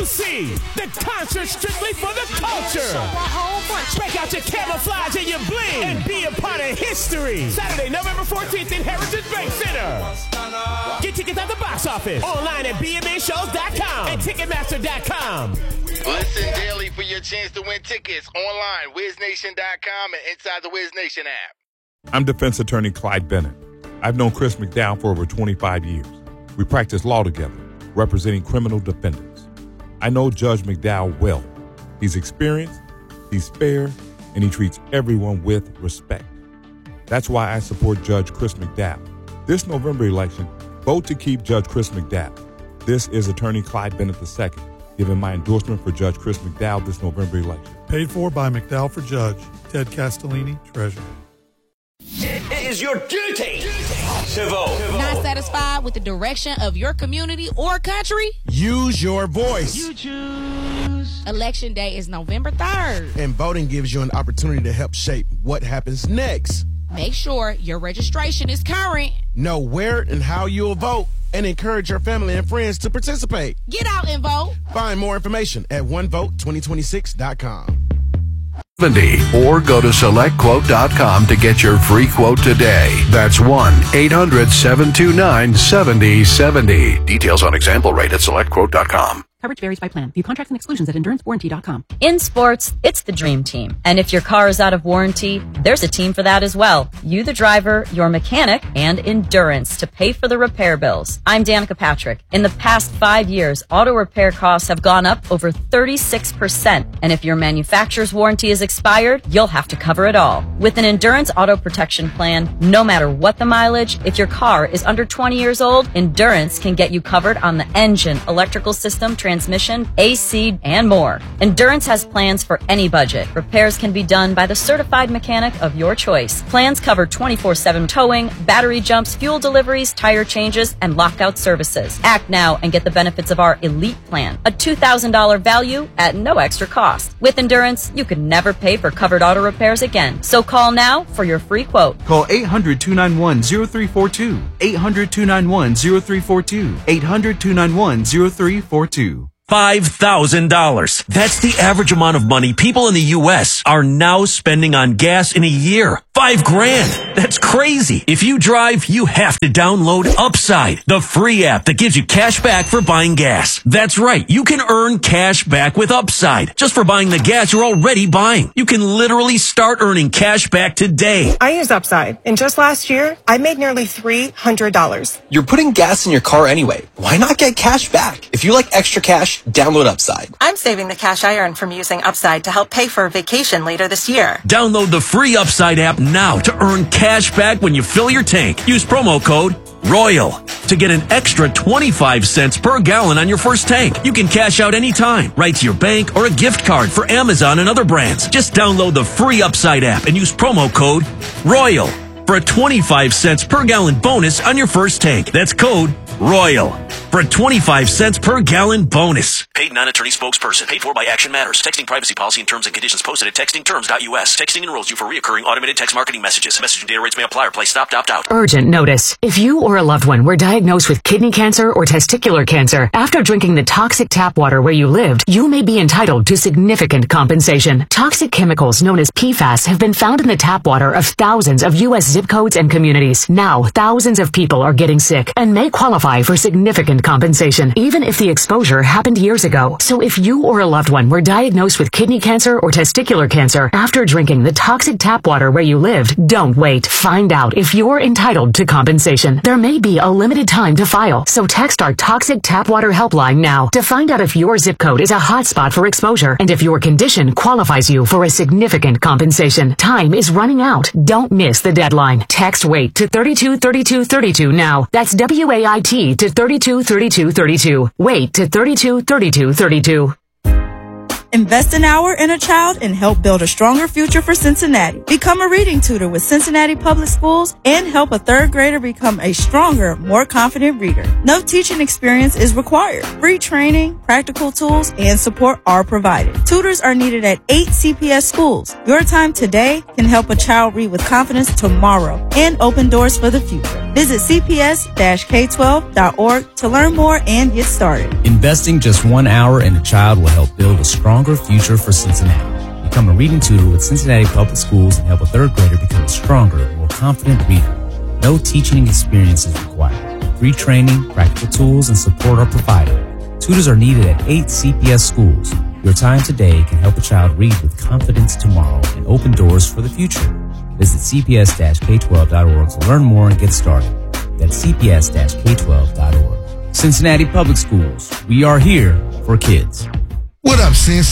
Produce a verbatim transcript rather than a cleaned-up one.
Lucy, the concert strictly for the culture. Break out your camouflage and your bling and be a part of history. Saturday, November fourteenth in Heritage Bank Center. Get tickets at the box office, online at b m a shows dot com and ticketmaster dot com. Listen daily for your chance to win tickets online, wiz nation dot com and inside the Wiz Nation app. I'm defense attorney Clyde Bennett. I've known Chris McDowell for over twenty-five years. We practice law together, representing criminal defendants. I know Judge McDowell well. He's experienced, he's fair, and he treats everyone with respect. That's why I support Judge Chris McDowell. This November election, vote to keep Judge Chris McDowell. This is Attorney Clyde Bennett the second, giving my endorsement for Judge Chris McDowell this November election. Paid for by McDowell for Judge. Ted Castellini, Treasurer. It is your duty to vote. Not satisfied with the direction of your community or country? Use your voice. You choose. Election day is November third. And voting gives you an opportunity to help shape what happens next. Make sure your registration is current. Know where and how you'll vote, and encourage your family and friends to participate. Get out and vote. Find more information at one vote twenty twenty-six dot com. Or go to select quote dot com to get your free quote today. That's one eight hundred seven two nine seven zero seven zero. Details on example rate at select quote dot com. Coverage varies by plan. View contracts and exclusions at endurance warranty dot com. In sports, it's the dream team. And if your car is out of warranty, there's a team for that as well. You, the driver, your mechanic, and Endurance to pay for the repair bills. I'm Danica Patrick. In the past five years, auto repair costs have gone up over thirty-six percent. And if your manufacturer's warranty is expired, you'll have to cover it all. With an Endurance auto protection plan, no matter what the mileage, if your car is under twenty years old, Endurance can get you covered on the engine, electrical system, transmission, A C, and more. Endurance has plans for any budget. Repairs can be done by the certified mechanic of your choice. Plans cover twenty-four seven towing, battery jumps, fuel deliveries, tire changes, and lockout services. Act now and get the benefits of our Elite Plan, a two thousand dollars value at no extra cost. With Endurance, you could never pay for covered auto repairs again. So call now for your free quote. Call eight hundred two nine one zero three four two, eight hundred two nine one zero three four two, eight hundred two nine one zero three four two. five thousand dollars. That's the average amount of money people in the U S are now spending on gas in a year. Five grand. That's crazy. If you drive, you have to download Upside, the free app that gives you cash back for buying gas. That's right. You can earn cash back with Upside just for buying the gas you're already buying. You can literally start earning cash back today. I use Upside, and just last year, I made nearly three hundred dollars. You're putting gas in your car anyway. Why not get cash back? If you like extra cash, download Upside. I'm saving the cash I earn from using Upside to help pay for a vacation later this year. Download the free Upside app now to earn cash back when you fill your tank. Use promo code ROYAL to get an extra twenty-five cents per gallon on your first tank. You can cash out anytime, right to your bank or a gift card for Amazon and other brands. Just download the free Upside app and use promo code ROYAL for a twenty-five cents per gallon bonus on your first tank. That's code ROYAL for a twenty-five cents per gallon bonus. Paid non-attorney spokesperson. Paid for by Action Matters. Texting privacy policy and terms and conditions posted at texting terms dot u s. Texting enrolls you for reoccurring automated text marketing messages. Messaging data rates may apply or play stopped, opt out. Urgent notice. If you or a loved one were diagnosed with kidney cancer or testicular cancer after drinking the toxic tap water where you lived, you may be entitled to significant compensation. Toxic chemicals known as P FAS have been found in the tap water of thousands of U S zip codes and communities. Now, thousands of people are getting sick and may qualify for significant compensation, even if the exposure happened years ago. So if you or a loved one were diagnosed with kidney cancer or testicular cancer after drinking the toxic tap water where you lived, don't wait. Find out if you're entitled to compensation. There may be a limited time to file, so text our toxic tap water helpline now to find out if your zip code is a hotspot for exposure and if your condition qualifies you for a significant compensation. Time is running out. Don't miss the deadline. Text WAIT to thirty-two thirty-two thirty-two now. That's W A I T to thirty-two thirty-two thirty-two. Wait to thirty-two thirty-two thirty-two. Invest an hour in a child and help build a stronger future for Cincinnati. Become a reading tutor with Cincinnati Public Schools and help a third grader become a stronger, more confident reader. No teaching experience is required. Free training, practical tools, and support are provided. Tutors are needed at eight C P S schools. Your time today can help a child read with confidence tomorrow and open doors for the future. Visit c p s dash k twelve dot org to learn more and get started. Investing just one hour in a child will help build a stronger future for Cincinnati. Become a reading tutor with Cincinnati Public Schools and help a third grader become a stronger, more confident reader. No teaching experience is required. Free training, practical tools, and support are provided. Tutors are needed at eight C P S schools. Your time today can help a child read with confidence tomorrow and open doors for the future. Visit c p s dash k twelve dot org to learn more and get started. That's c p s dash k twelve dot org. Cincinnati Public Schools. We are here for kids. What up, Cincy?